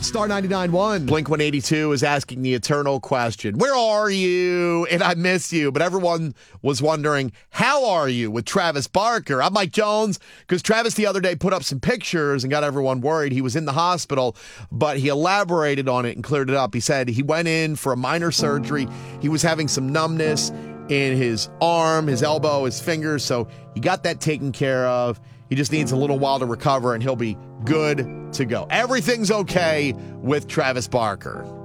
Star 99.1. Blink 182 is asking the eternal question, where are you? And I miss you. But everyone was wondering, how are you with Travis Barker? I'm Mike Jones, because Travis the other day put up some pictures and got everyone worried. He was in the hospital, but he elaborated on it and cleared it up. He said he went in for a minor surgery. He was having some numbness in his arm, his elbow, his fingers, so he got that taken care of. He just needs a little while to recover, and he'll be good to go. Everything's okay with Travis Barker.